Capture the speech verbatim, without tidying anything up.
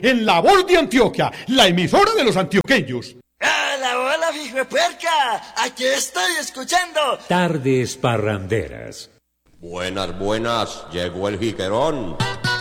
en La Voz de Antioquia, la emisora de los antioqueños. ¡Hola, hola, hijuepuerca! Aquí estoy escuchando. Tardes parranderas. Buenas, buenas, llegó el jiquerón.